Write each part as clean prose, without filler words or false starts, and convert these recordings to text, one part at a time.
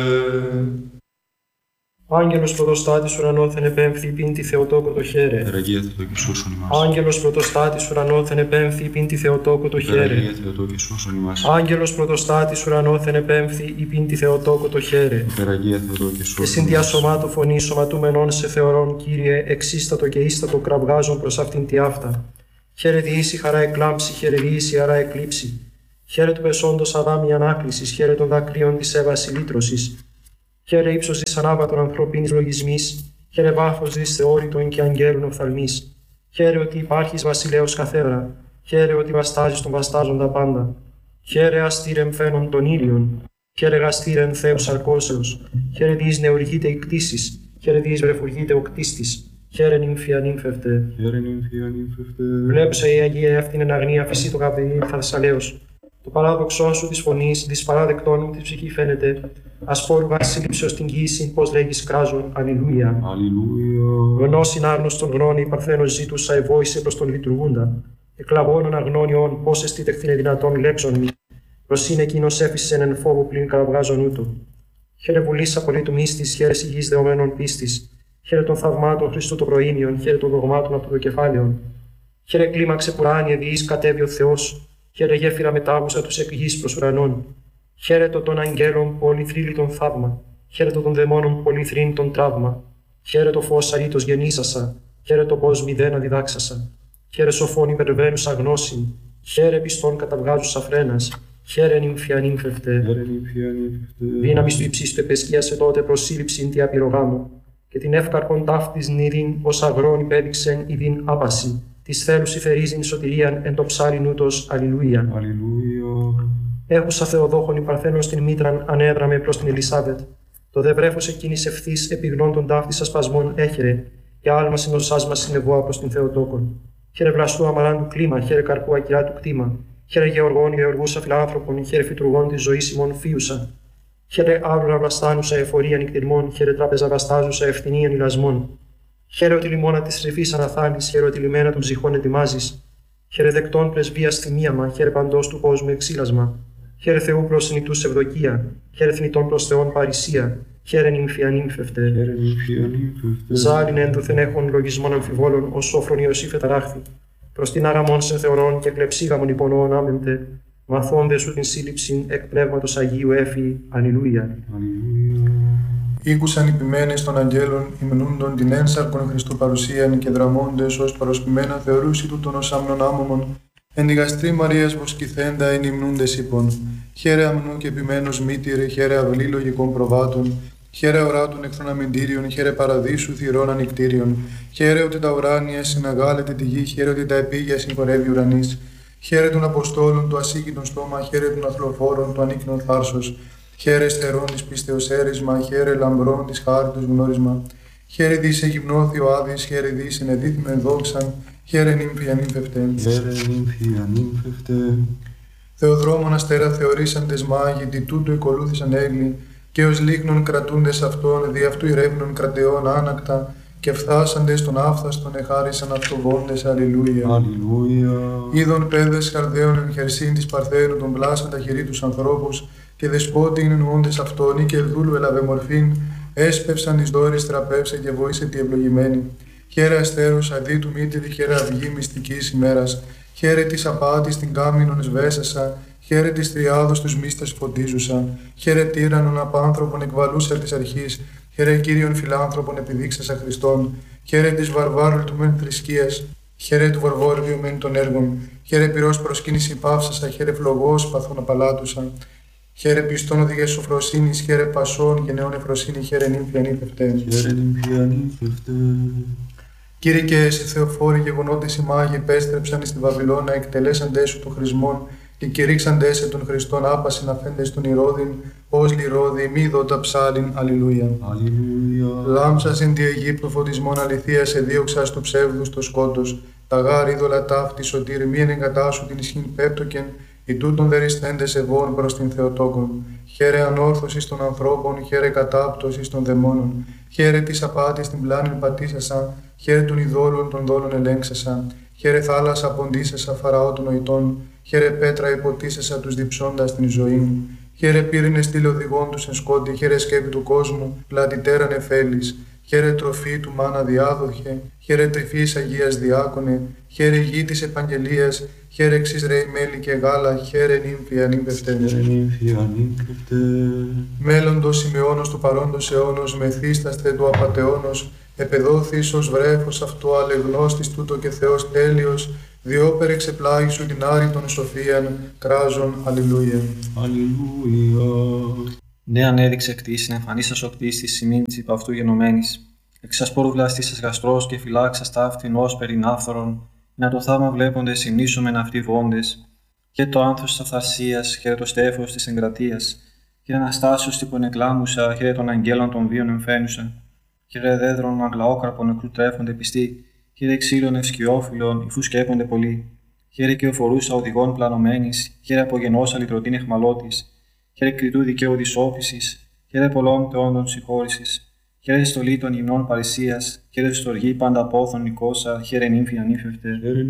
Άγγελος πρωτοστάτης ουρανόθεν επέμφθη πίν τη Θεοτόκο το χαίρε. Υπεραγία Θεοτόκη σώσον ημάς. Άγγελος πρωτοστάτης ουρανόθεν επέμφθη πίν τη Θεοτόκο το χαίρε. Υπεραγία Θεοτόκη σώσον ημάς. Άγγελος πρωτοστάτης ουρανόθεν επέμφθη πίν τη Θεοτόκο το χαίρε. Υπεραγία Θεοτόκη Και σώσον συν δια σωμάτου φωνή σωματούμενον σε θεωρών, Κύριε, εξίστατο και ίστατο κραυγάζον προς αυτήν τη αυτά. Χαίρε διήσει χαρά εκλάμψη, χαίρε διήσει χαρά εκλείψη. Χαίρε του πεσόντος αδάμη ανάκλησης, χαίρε των δακρύων της έβαση λύτρωσης. Χαίρε ύψος της ανάβατων ανθρωπίνης λογισμής, χαίρε βάθος της θεώρητων και αγγέλων οφθαλμής. Χαίρε ότι υπάρχεις βασιλέος καθέδρα, χαίρε ότι βαστάζεις τον βαστάζοντα πάντα. Χαίρε αστήρεμ φαίνον των ήλιων, χαίρε γαστήρεμ Θεός αρκώσεως, χαίρε διείς νεουργείται η κτήσης, χαίρε διείς βρεφουργείται ο κτίστης. Χαίρε νύμφια νύμφευτε. Χαίρε νύμφια νύμφευτε. Βλέπουσα η Αγία αυτήν εν αγνία φυσί το καπεδί Θασσαλέως. Το παράδοξό σου της φωνής, της παράδεκτών μου της ψυχή φαίνεται. Ασπόρουγα σύλληψεως την γύση, πώς λέγεις κράζον, αλληλούια. Αλληλούια. Γνώσιν άγνωστον γνώνη, παρθένος ζήτουσα ευόησε προς τον λειτουργούντα. Εκλαβώνων αγνώνιον, πώς εστίτεχθήνε δυνατόν λέξον μη. Προσήν εκείνος έφυσεν εν φόβο πλην καραβγάζον ούτω. Χαίρε βουλής απολύτου μύστης, χαίρε υγιής δεωμένων πίστης. Χαίρε των θαυμάτων Χριστού το προήμιον, χαίρε των δογμάτων από το κεφάλαιον. Χαίρε κλίμαξε πουράνιε διείς κατέβει ο Θεός. Χαίρε γέφυρα μετάβουσα τους εκ γης προς ουρανών. Χαίρετο των αγγέλων πολυθρύλιτον θαύμα. Χαίρετο των δαιμόνων πολυθρύνητον τραύμα. Χαίρετο φως αρήτως γεννήσασα. Χαίρετο πως μηδένα διδάξασα. Χαίρε σοφών υπερβαίνουσα γνώσιν. Χαίρε πιστών καταβγάζουσα φρένας. Χαίρε νύμφια νύμφευτε. Δύναμις του υψίστου επεσκίασε τότε προσύλληψην τη απειρογάμου. Και την εύκαρπον ταύτης νηδίν ως αγρόν υπέδειξεν ειδίν άπαση. Της θέλους υφερίζειν σωτηρίαν εν το ψάλιν ούτως αλληλούια. Έχουσα Θεοδόχων η Παρθένος την μήτραν ανέδραμε προς την Ελισάβετ. Το δε βρέφος εκείνης ευθύς επιγνών των ταύτης ασπασμών έχερε, και άλμα συνοσάς μας συνεβόα προς την Θεοτόκον. Χαίρε βλαστού αμαράντου κλίμα, χαίρε καρπού ακυρά του κτήμα. Χαίρε γεωργών γεωργούσα φιλάνθρωπων, χαίρε φυτουργών της ζωής ημών φίουσα. Χαίρε άβλουρα βλαστάνουσα εφορία νυκτηρμών, χαίρε τράπεζα βαστάζουσα ευθυνίαν ηλασμών. Χαίρε ότι λιμόνα της ρηφής αναθάλεις, χαίρε ότι λιμένα των ψυχών ετοιμάζεις. Χαίρε δεκτών πρεσβείας θυμίαμα, χαίρε παντός του κόσμου εξήλασμα. Χαίρε Θεού προς συνητούς ευδοκία, χαίρε θνητών προς Θεόν παρησία. Χαίρε νύμφια νύμφευτε. Ζάλιν ένδοθεν έχων λογισμών αμφιβόλων, ως σόφρον Ιωσήφ εταράχθη. Προς την άραμον σε θεωρών και κλεψίγαμον υπονοών άμεμπτε. Μαθώνde σου την σύλληψην εκ πνεύματος Αγίου έφη. Αλληλούια. Ήκουσαν οι ποιμένες των αγγέλων, υμνούντον την ένσαρκον Χριστού παρουσίαν και δραμώντες ως παροσπημένα θεωρούσι τούτον ως άμνον άμωμον. Εν η γαστρή Μαρίας βοσκηθέντα εν υμνούντες είπων. Χαίρε αμνού και ποιμένος μήτηρε, χαίρε αυλή λογικών προβάτων. Χαίρε οράτων εχθρών αμυντήριων, χαίρε παραδείσου θυρών ανικτήριων. Χαίρε ότι τα ουράνια συναγάλεται τη γη, χαίρε ότι τα επίγεια συγχωρεύει ουρανής. Χαίρε των Αποστόλων του ασύγκητον στόμα, χαίρε των αθλοφόρων του ανίκνων θάρσος. Χαίρε στερών της πίστεως έρισμα, χαίρε λαμπρών της χάριτος γνώρισμα. Χαίρε δις εγυμνώθη ο Άδης, χαίρε δις ενεδίθμεν δόξαν, χαίρε νύμφια νύμφευτε. Θεοδρόμων αστέρα θεωρήσαντες μάγοι, τι τούτου εκολούθησαν έγκλη, και ως λίχνων κρατούντες αυτών, δι' αυτού ηρεύνων κρατεών άνακτα, και φθάσαντες των άφθαστον εχάρισαν αυτοβόντες. Αλληλούια. Είδων πέδες χαρδαίων εν χερσίν της Παρθένου των πλάσαντα χειρί τους ανθρώπους, και δεσπότη είναι εννοώντες αυτόν, ή και δούλου ελαβε μορφήν, έσπευσαν εις δόρης τραπεύσε και βοήσε τη ευλογημένη. Χαίρε αστέρους αδί του μήτηρη, χαίρε αυγή μυστικής ημέρας. Χαίρε της απάτης την κάμινον σβέσασα, χαίρε της τριάδος τους μίστας φωτίζουσα. Χαίρε τύραννον απάνθρωπον εκβαλούσα της αρχής, χαίρε Κύριον φιλάνθρωπον επιδείξασα Χριστόν. Χαίρε της βαρβάρου του μεν θρησκείας, χαίρε του βαρβόριου μεν των έργων. Χαίρε πυρός προσκύνηση πάυσασα, χαίρε φλογός παθών απαλάτουσα. Χαίρε πιστών οδηγές σοφροσύνης, χαίρε πασών και νέων εφροσύνη, χαίρε νύμφια νύμφευτε. Κύριε και εσύ Θεοφόροι γεγονότες οι μάγοι επέστρεψαν στη Βαβυλώνα, εκτελέσαντες σου των χρησμών και κηρύξαντες σε των Χριστών άπασιν αφέντες των Ηρώδην, ως λιρόδι μη δότα ψάλιν. Αλληλούια. Λάμψας εν τη Αιγύπτου φωτισμών αληθείας εδίωξας του ψεύδους το σκότος, τα γάρ είδωλα ταύτη σωτήρ μη ενεγκατάσου την ισχύν πέπτοκεν, οι τούτων δεριστέντες ευών προς την Θεοτόκον. Χαίρε ανόρθωσης των ανθρώπων, χαίρε κατάπτωσης των δαιμόνων. Χαίρε της απάτης την πλάνην πατήσασα, χαίρε των ειδόλων των δόλων ελέγξασα. Χαίρε θάλασσα ποντίσασα φαραώ των νοητών, χαίρε πέτρα υποτίσασα τους διψώντας την ζωή. Χαίρε πύρινε στήλε οδηγών του εν σκόντι, χαίρε σκέπη του κόσμου, πλατητέρα νεφέλης. Χαίρε τροφή του μάνα διάδοχε, χαίρε τρυφής Αγίας διάκονε, χαίρε γη της επαγγελίας, χαίρε εξής ρέι μέλι και γάλα, χαίρε νύμφη ανήμπευτε. Μέλλοντος σημειώνος του παρόντος αιώνος, μεθύσταστε του απατεώνος, επεδόθης ως βρέφος αυτό αλεγνώστης τούτο και Θεός τέλειος, διόπερ εξεπλάγει σου την άρρητον σοφίαν, κράζον, αλληλούια. Ναι, ανέδειξε κτήσιν, εμφανίσας ο κτίστης σημείν της υπ' αυτού γενομένης. Εξασπόρου βλαστήσας γαστρός και φυλάξας ταύτην ως περιν άφθορον, να το θαύμα βλέποντες συνήσωμεν αυτοί βόντες. Και το άνθος της αυθαρσίας, χαίρε το στέφος της εγκρατείας. Χαίρε Αναστάσεως τύπον εκλάμουσα, χαίρε των αγγέλων των βίων εμφαίνουσα. Χαίρε δέδρων αγλαόκραπων νεκρού τρέφονται πιστοί. Χαίρε ξύλων ευσκιόφυλλων, υφού σκέπονται πολύ. Χαίρε και οφορούσα οδηγών πλανωμένης, χαίρε απογενώσα λυτρωτήν εχμαλώτης. Χαίρε κριτού δικαίου δυσόφησης, χαίρε πολλών θεόντων συγχώρησης. Χαίρε στολή των γυμνών παρησίας, χαίρε στοργή πάντα πόθων νικόσα, χαίρε νύμφη ανήφευτε.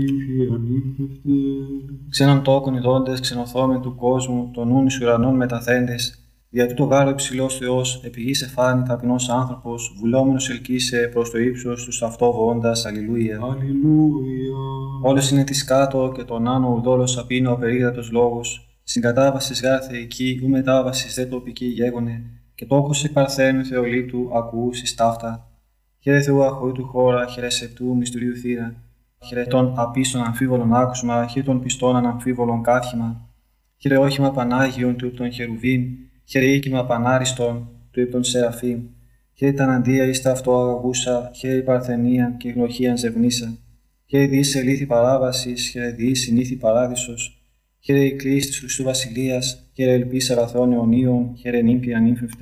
Ξένων τόκων ειδώντες, ξενοθόμεν του κόσμου, των νουν εις ουρανών μεταθέντες. Δια τούτο γάρο υψηλός Θεός, επί γης εφάνη ταπεινός άνθρωπος, βουλόμενος ελκύσε προς το ύψος του αυτό βοώντας, αλληλούια. Όλος είναι της κάτω και τον άνω ουδόλος απείνω ο περίγρατος λόγος. Συγκατάβασης γάρ θεϊκή, ου μετάβασης δε τοπική γέγονε, και τόκος εκ παρθένου Θεολίτου ακουούσης ταύτα. Χαίρε Θεού αχωρήτου χώρα, χαίρε σεπτού μυστηρίου θύρα. Χαίρε των απίστων αμφίβολων άκουσμα, χαίρε των πιστών αναμφίβολων κάθιμα. Χαίρε όχημα Πανάγιον του των Χερουβίμ, χαίρε οίκημα Πανάριστον του υπ' των Σεραφείμ. Χαίρε τα αναντία εις τα αυτό αγαγούσα, χαίρε η παρθενία και γνωχίαν ζευνήσα. Χαίρε διείς ελήθη παράβασης, χαίρε διείς συνήθη παράδεισος. Χαίρε η κλίση της Χριστού Βασιλείας, χαίρε ελπίς αγαθών αιωνίων, χαίρε νύμφη ανήφευτε.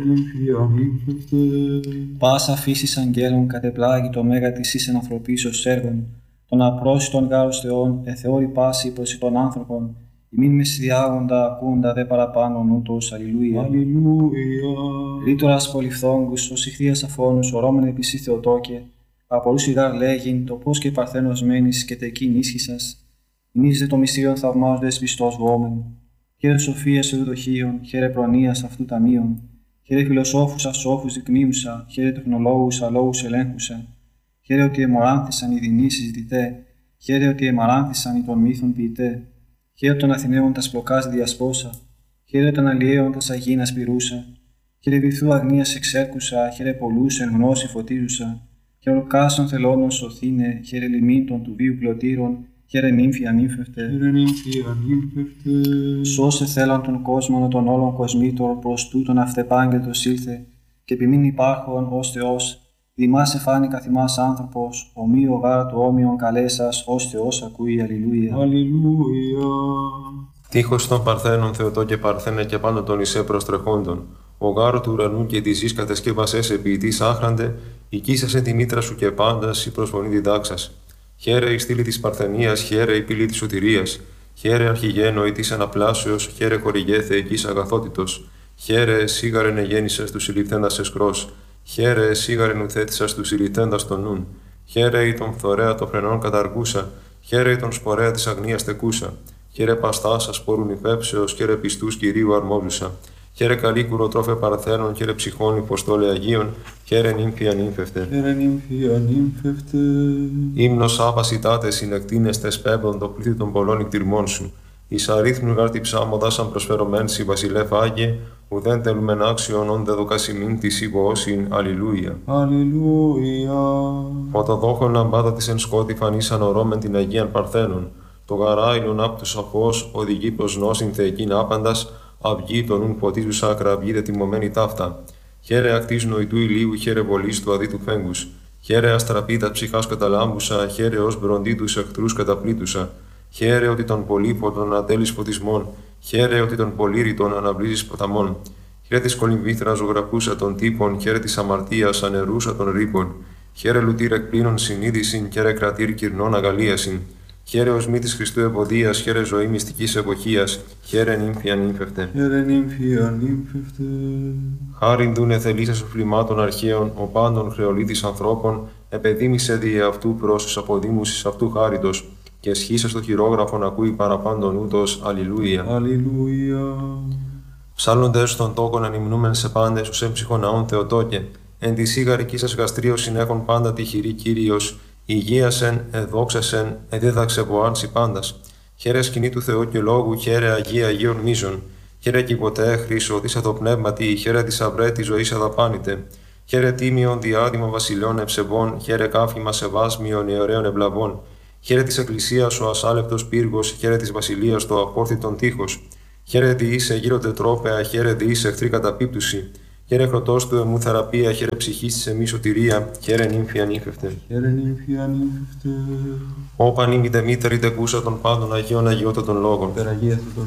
Πάσα φύσης αγγέλων κατεπλάγει το μέγα της εις εν ανθρωπίσεως έργων, των απρόσιτων γάρος Θεών, εθεώρη πάση προς των άνθρωπων, ημίν μεσδιάγοντα ακούντα δε παραπάνω νούτος, αλληλούια. Ρήτορας πολυφθόγκους, ως ηχθείας αφώνους, ορώμεν επισή Θεοτόκε, απορούς ηγάρ λέγειν, το πώς και παρθένος μένεις και τεκείν ίσχυσας. Ημείς δε το μυστήριον θαυμάζοντες πιστός βόμεν. Χαίρε σοφίας ευδοχίων, χαίρε προνοίας αυτού ταμείων. Χαίρε φιλοσόφους ασόφους δεικνύουσα, χαίρε τεχνολόγους αλόγους ελέγχουσα. Χαίρε ότι εμοράνθησαν οι δεινοί συζητητέ, χαίρε ότι εμαράνθησαν οι των μύθων ποιητέ. Χαίρε των Αθηναίων τα σπλοκάς διασπόσα, χαίρε των αλλιέων τα σαγίνας πυρούσα. Χαίρε βυθού αγνίας εξέρκουσα, χαίρε πολλούς εν γνώση φωτίζουσα. Χαίρε ορκάσων θελώνων σωθήνε, χαίρε λιμήτων του βίου πλωτήρων. Χαίρε νύμφη ανήφευτε. Σώσε θέλαν τον κόσμο των όλων κοσμήτων προς τούτον αυτεπάγγελτος ήλθε, και επιμήν υπάρχον ως Θεός, δημάς εφάνει καθημάς άνθρωπος, ομοίο γάρα του όμοιον καλέσας, ως Θεός ακούει, αλληλούια. Τείχος των Παρθένων Θεοτό και Παρθένε και πάνω των Ισέ προστρεχόντων, ο γάρο του ουρανού και της γης κατασκεύασες ποιητής άχραντε, οικίσασε τη μήτρα σου και πάντας η προσφωνή διδάξας. Χαίρε η στήλη της Παρθενίας, χαίρε η πύλη της σωτηρίας, χαίρε αρχηγένο ή της αναπλάσεως, χαίρε χορηγέ θεϊκής αγαθότητος, χαίρε σίγαρεν εγέννησες του συλληφθέντας εσκρός, χαίρε σίγαρεν ουθέτησας του συλληφθέντας των νουν, χαίρε η τον φθορέα των φρενών καταργούσα, χαίρε η τον σπορέα της αγνίας τεκούσα, χαίρε παστάσα σπόρουν υφέψεως, χαίρε πιστούς Κυρίου αρμόζουσα. Χαίρε καλή κουροτρόφε Παρθένων, χαίρε ψυχών υποστόλε Αγίων, χαίρε νύμφη ανήφευτε. Ύμνος άπασιτάτε συνεκτίνεστες πέμπτον το πλήθη των πολλών εκτιρμών σου. Εις αρίθμου γάρτη ψάμοντα σαν προσφερωμέν σι βασιλεύ Άγιε, ουδέν τελουμεν άξιον όντε δοκασιμήν της ηγοώσιν, αλληλούια. Φωτοδόχων αμπάτα της εν σκότη φανίσαν ορώμεν την Αγίαν Παρθένων. Το γαράιλον απ' τους αφός οδηγεί προς νόσιν θεϊκήν άπαντας, αυγή των ουν ποτίζουσα ακραυγή δε τιμωμένη ταύτα. Χαίρε ακτής νοητού ηλίου, χαίρε βολής του αδίτου φέγγους. Χαίρε αστραπίτα ψυχάς καταλάμπουσα, χαίρε ως μπροντί τους εχθρούς καταπλήτουσα. Χαίρε ότι των πολύφωτων ατέλεις φωτισμών, χαίρε ότι των πολύρητων αναβλύζεις ποταμών. Χαίρε της κολυμβήθρα ζωγραφούσα των τύπων, χαίρε της αμαρτίας ανερούσα των ρήπων. Χαίρε λουτήρ εκπλήνων συνείδησιν, χαίρε κρατήρ κυρνών αγαλίασιν. Χαίρε ως μύτης Χριστού ευωδίας, χαίρε ζωή μυστικής εποχίας, χαίρε νύμφη ανήφευτε. Χάριν δούνε θελήσας φλημάτων αρχαίων, ο πάντων χρεολίτης ανθρώπων, επεδίμησε δι' αυτού πρόσους αποδήμουσης αυτού χάριτος, και σχήσα στο χειρόγραφον ακούει παραπάντων ούτως, αλληλούια. Ψάλλοντες των τόκων ανυμνούμεν σε πάντες, ους έμψυχον ναών Θεοτόκε. Εν τη σίγαρική σας γαστρίο συνέχον πάντα τυχηρή Κύριος, υγείασεν, εδόξασεν, εδίδαξε βοάρτσι πάντας. Χαίρε σκηνή του Θεού και λόγου, χαίρε Αγία Αγίων μίζων. Χαίρε και ποτέ χρήσο, της αδοπνεύματι, χαίρε της αυρέ τη ζωή αδαπάνητε. Χαίρε τίμιον διάδημα βασιλιών ευσεβών, χαίρε κάφημα σεβάσμιον αιωραίων ευλαβών. Χαίρε της Εκκλησίας ο ασάλευτος πύργος, χαίρε της βασιλείας το απόρθητον τείχος. Χαίρε διήσε γύρω τετρόπαια, χαίρε διήσε εχθρή καταπίπτουση. Χαίρε χρωτός του εμού θεραπεία, χαίρε ψυχής της εμείς σωτηρία, χαίρε νύμφη ανήφευτε. Χαίρε νύμφη ανήφευτε. Όπαν ήμι δε μήτερη τεκούσα των πάντων Αγίων Αγιώτατων λόγων. Περαγία του